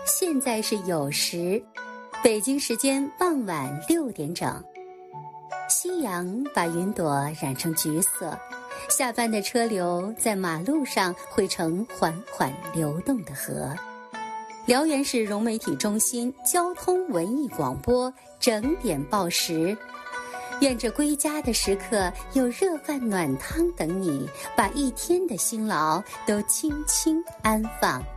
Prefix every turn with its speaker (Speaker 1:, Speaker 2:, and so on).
Speaker 1: 现在是酉时，北京时间傍晚6点整。夕阳把云朵染成橘色，下班的车流在马路上汇成缓缓流动的河。辽源市融媒体中心交通文艺广播整点报时，愿这归家的时刻有热饭暖汤等你，把一天的辛劳都轻轻安放。